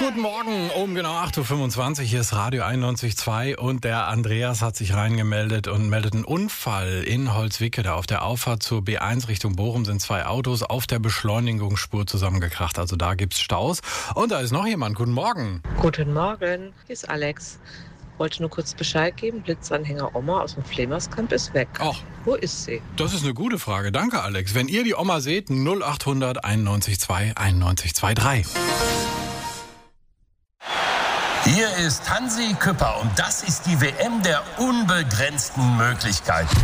Guten Morgen, um genau 8.25 Uhr, hier ist Radio 91.2 und der Andreas hat sich reingemeldet und meldet einen Unfall in Holzwicke. Da auf der Auffahrt zur B1 Richtung Bochum sind zwei Autos auf der Beschleunigungsspur zusammengekracht. Also da gibt's Staus. Und da ist noch jemand. Guten Morgen. Guten Morgen, hier ist Alex. Wollte nur kurz Bescheid geben, Blitzanhänger Oma aus dem Flemerskamp ist weg. Ach, wo ist sie? Das ist eine gute Frage. Danke, Alex. Wenn ihr die Oma seht, 0800 91.2 91.23. Hier ist Hansi Küpper und das ist die WM der unbegrenzten Möglichkeiten.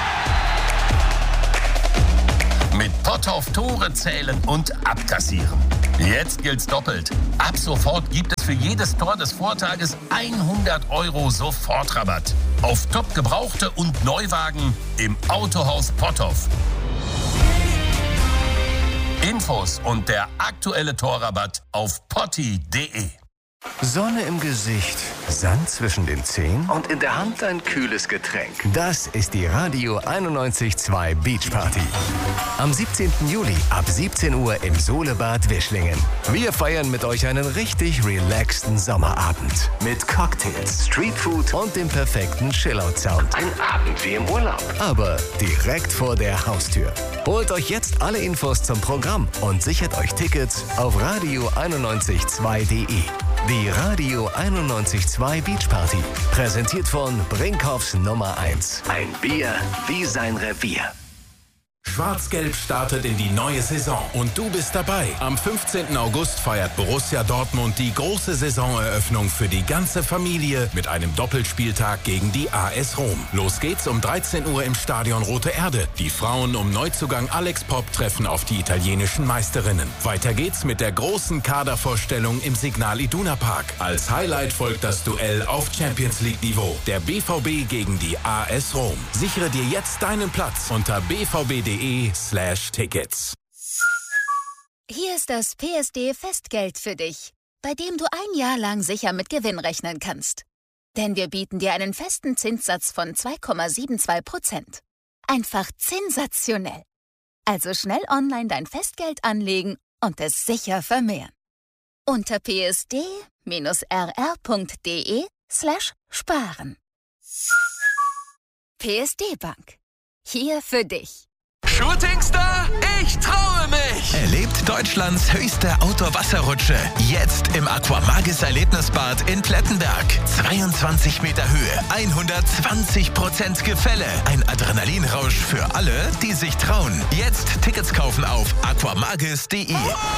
Mit Potthoff Tore zählen und abkassieren. Jetzt gilt's doppelt. Ab sofort gibt es für jedes Tor des Vortages 100 € Sofortrabatt. Auf top gebrauchte und Neuwagen im Autohaus Potthoff. Infos und der aktuelle Torrabatt auf potti.de. Sonne im Gesicht, Sand zwischen den Zehen und in der Hand ein kühles Getränk. Das ist die Radio 91.2 Beach Party. Am 17. Juli ab 17 Uhr im Solebad Wischlingen. Wir feiern mit euch einen richtig relaxten Sommerabend. Mit Cocktails, Streetfood und dem perfekten Chillout-Sound. Ein Abend wie im Urlaub. Aber direkt vor der Haustür. Holt euch jetzt alle Infos zum Programm und sichert euch Tickets auf radio912.de. Die Radio 91.2 Beach Party. Präsentiert von Brinkhoffs Nummer 1. Ein Bier wie sein Revier. Schwarz-Gelb startet in die neue Saison und du bist dabei. Am 15. August feiert Borussia Dortmund die große Saisoneröffnung für die ganze Familie mit einem Doppelspieltag gegen die AS Rom. Los geht's um 13 Uhr im Stadion Rote Erde. Die Frauen um Neuzugang Alex Popp treffen auf die italienischen Meisterinnen. Weiter geht's mit der großen Kadervorstellung im Signal Iduna Park. Als Highlight folgt das Duell auf Champions League Niveau. Der BVB gegen die AS Rom. Sichere dir jetzt deinen Platz unter bvb.de/Tickets. Hier ist das PSD-Festgeld für dich, bei dem du ein Jahr lang sicher mit Gewinn rechnen kannst. Denn wir bieten dir einen festen Zinssatz von 2,72%. Einfach sensationell. Also schnell online dein Festgeld anlegen und es sicher vermehren. Unter psd-rr.de/sparen. PSD Bank. Hier für dich. Shootingstar? Ich traue mich! Erlebt Deutschlands höchste Outdoor-Wasserrutsche. Jetzt im Aquamagis Erlebnisbad in Plettenberg. 22 Meter Höhe, 120% Gefälle. Ein Adrenalinrausch für alle, die sich trauen. Jetzt Tickets kaufen auf aquamagis.de.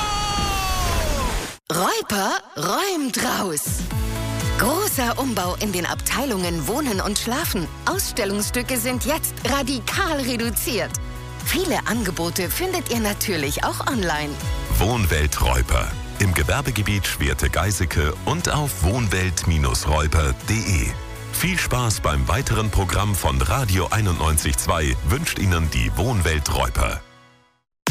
Reuper räumt raus. Großer Umbau in den Abteilungen Wohnen und Schlafen. Ausstellungsstücke sind jetzt radikal reduziert. Viele Angebote findet ihr natürlich auch online. Wohnwelt Reuper. Im Gewerbegebiet Schwerte-Geiseke und auf wohnwelt-reuper.de. Viel Spaß beim weiteren Programm von Radio 91.2 wünscht Ihnen die Wohnwelt Reuper.